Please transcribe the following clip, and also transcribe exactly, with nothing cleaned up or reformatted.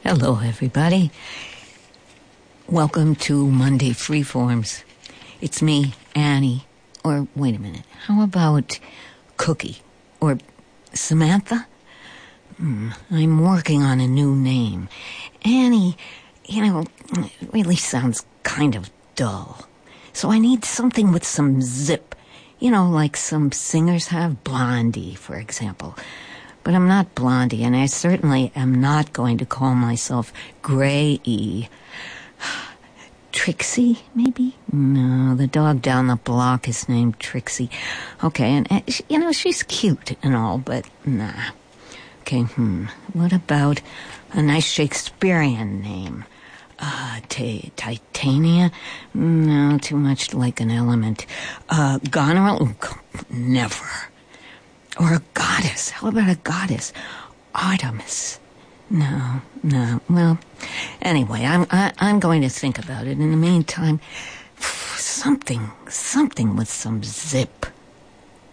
Hello, everybody. Welcome to Monday Freeforms. It's me, Annie. Or, wait a minute, how about Cookie? Or Samantha? Hmm, I'm working on a new name. Annie, you know, really sounds kind of dull. So I need something with some zip. You know, like some singers have. Blondie, for example. But I'm not Blondie, and I certainly am not going to call myself Gray-E. Trixie, maybe? No, the dog down the block is named Trixie. Okay, and, and she, you know, she's cute and all, but nah. Okay, hmm, what about a nice Shakespearean name? Uh, t- Titania? No, too much like an element. Uh, Goneril? Never. Or a goddess. How about a goddess? Artemis. No, no. Well, anyway, I'm I, I'm going to think about it. In the meantime, something, something with some zip.